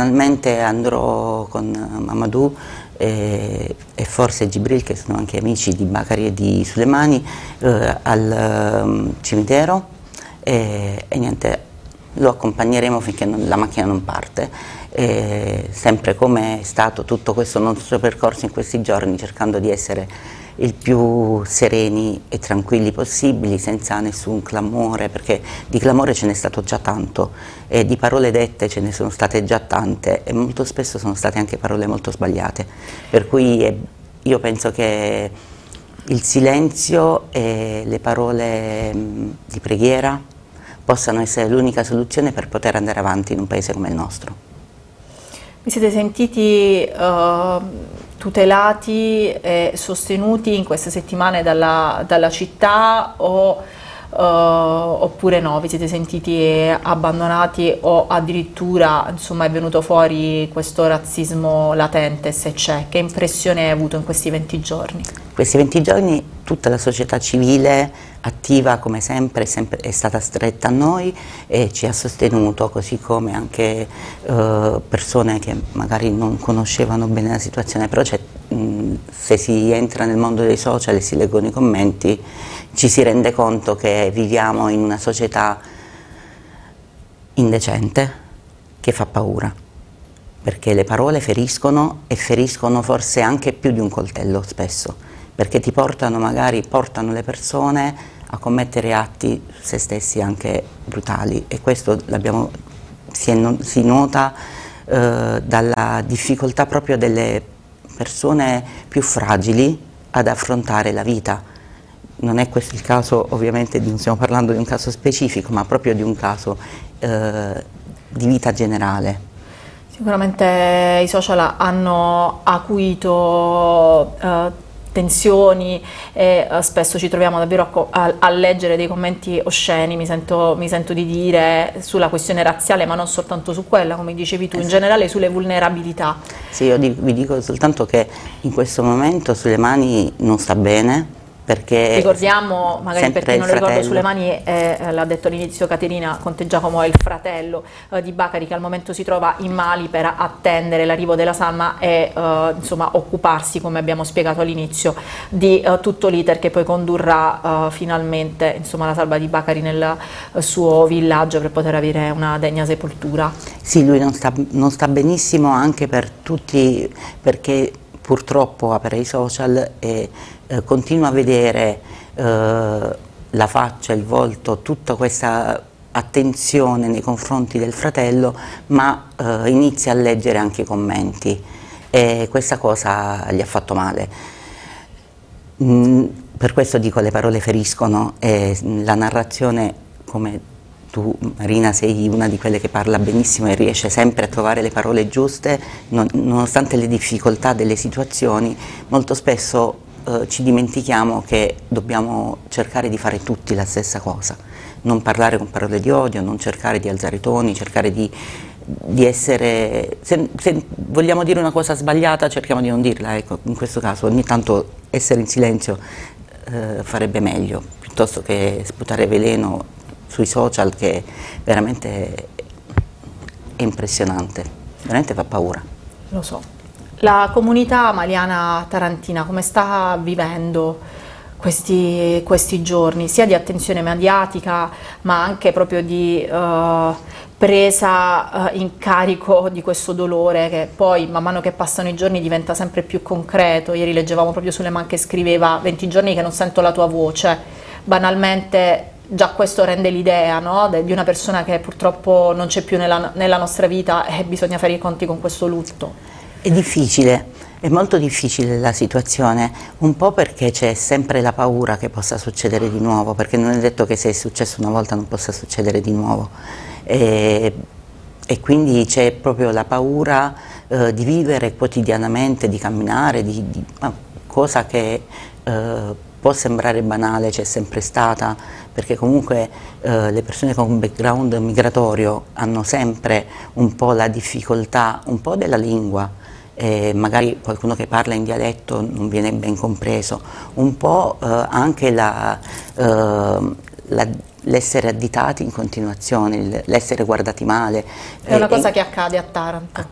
personalmente andrò con Mamadou e forse Gibril, che sono anche amici di Bakari e di Sulemani, al cimitero e niente, lo accompagneremo finché la macchina non parte, sempre come è stato tutto questo nostro percorso in questi giorni, cercando di essere il più sereni e tranquilli possibili, senza nessun clamore, perché di clamore ce n'è stato già tanto e di parole dette ce ne sono state già tante e molto spesso sono state anche parole molto sbagliate, per cui io penso che il silenzio e le parole di preghiera possano essere l'unica soluzione per poter andare avanti in un paese come il nostro. Vi siete sentiti tutelati e sostenuti in queste settimane dalla città oppure no? Vi siete sentiti abbandonati o addirittura, insomma, è venuto fuori questo razzismo latente, se c'è? Che impressione hai avuto in questi 20 giorni? Questi 20 giorni tutta la società civile attiva come sempre è stata stretta a noi e ci ha sostenuto, così come anche persone che magari non conoscevano bene la situazione, però se si entra nel mondo dei social e si leggono i commenti ci si rende conto che viviamo in una società indecente che fa paura, perché le parole feriscono e feriscono forse anche più di un coltello spesso, perché ti portano le persone a commettere atti su se stessi anche brutali, e questo si nota dalla difficoltà proprio delle persone più fragili ad affrontare la vita. Non è questo il caso, ovviamente non stiamo parlando di un caso specifico, ma proprio di un caso di vita generale. Sicuramente i social hanno acuito tensioni e spesso ci troviamo davvero a leggere dei commenti osceni, mi sento di dire, sulla questione razziale, ma non soltanto su quella, come dicevi tu, in generale sulle vulnerabilità. Sì, io vi dico soltanto che in questo momento Sulemani non sta bene, perché ricordiamo, magari per chi non lo ricorda, Sulemani l'ha detto all'inizio Caterina Conte Giacomo, è il fratello di Bakari, che al momento si trova in Mali per attendere l'arrivo della salma e insomma occuparsi, come abbiamo spiegato all'inizio, di tutto l'iter che poi condurrà finalmente, insomma, la salma di Bakari nel suo villaggio per poter avere una degna sepoltura. Sì, lui non sta benissimo anche per tutti, perché purtroppo apre i social e continua a vedere la faccia, il volto, tutta questa attenzione nei confronti del fratello, ma inizia a leggere anche i commenti e questa cosa gli ha fatto male. Per questo dico, le parole feriscono e la narrazione, come tu Marina sei una di quelle che parla benissimo e riesce sempre a trovare le parole giuste, nonostante le difficoltà delle situazioni, molto spesso ci dimentichiamo che dobbiamo cercare di fare tutti la stessa cosa, non parlare con parole di odio, non cercare di alzare i toni, cercare di essere, se vogliamo dire una cosa sbagliata cerchiamo di non dirla, ecco, in questo caso ogni tanto essere in silenzio farebbe meglio, piuttosto che sputare veleno sui social, che veramente è impressionante, veramente fa paura. Lo so. La comunità maliana tarantina come sta vivendo questi giorni, sia di attenzione mediatica ma anche proprio di presa in carico di questo dolore, che poi man mano che passano i giorni diventa sempre più concreto? Ieri leggevamo proprio Suleman che scriveva: 20 giorni che non sento la tua voce. Banalmente già questo rende l'idea, no? Di una persona che purtroppo non c'è più nella nostra vita e bisogna fare i conti con questo lutto. È difficile, è molto difficile la situazione, un po' perché c'è sempre la paura che possa succedere di nuovo, perché non è detto che se è successo una volta non possa succedere di nuovo, e quindi c'è proprio la paura di vivere quotidianamente, di camminare, cosa che può sembrare banale, c'è sempre stata, perché comunque le persone con un background migratorio hanno sempre un po' la difficoltà, un po' della lingua, magari qualcuno che parla in dialetto non viene ben compreso, un po' anche l'essere additati in continuazione, l'essere guardati male. È una cosa che accade a Taranto.